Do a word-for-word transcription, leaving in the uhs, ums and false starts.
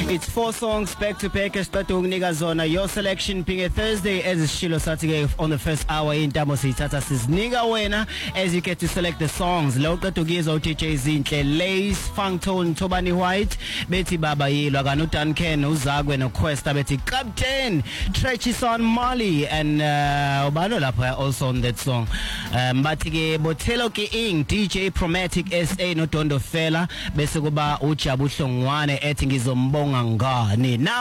It's four songs back to back esithathu ukunika zona your selection being a Thursday as isishilo sathi on the first hour intamo siyithatha sizinika wena as you get to select the songs. Lo qeda ukuyizwa D J Zinhle, Lace, Funktone, Tobani White, bethi baba yilwa kana uDuncan, uZakwe noQuesta bethi Captain, Trechyson Molly and uh, ubalo lapha also on that song. Um, bathi ke Bothelo ke ing D J Promatic S A no Dondo Fela bese kuba uJabu Hlongwane ethi ngizombonga ngani. Now